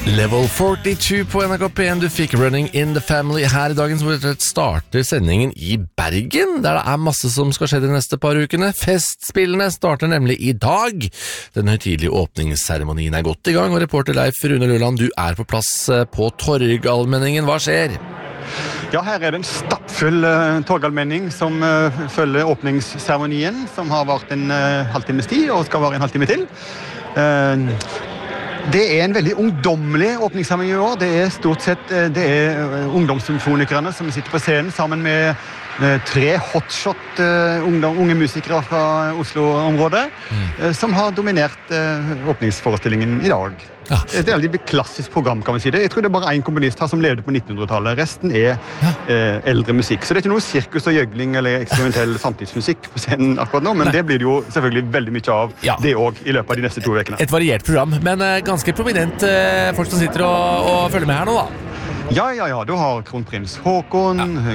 Level 42 på NRK P1, du fikk Running in the Family. Her i dagens Portrætt starter sendingen i Bergen, der det masse som skal skje de neste par ukene. Festspillene starter nemlig i dag. Den høytidelige åpningsseremonien godt i gang, og reporter Leif Rune Løland, du på plass på Torgallmenningen. Hva skjer? Ja, her det en stappfull Torgallmenning som følger åpningsseremonien, som har vært en halvtimes tid, og skal være en halvtime til. Det en veldig ungdommelig åpningsseremoni i år. Det stort sett ungdomssymfonikerne som sitter på scenen sammen med 3 hotshot unge musikere fra Oslo-området, som har dominert åpningsforestillingen i dag. Ja. Det et veldig klassisk program, kan man si det. Jeg tror det bare en komponist her som levde på 1900-tallet. Resten eldre musikk. Så det ikke noe sirkus og gjøgling eller eksperimentell samtidsmusikk på scenen akkurat nå, men det blir det jo selvfølgelig veldig mye av det også i løpet av de neste 2 ukene. Et variert program, men ganske prominent folk som sitter og følger med her nå da. Ja. Du har kronprins Håkon,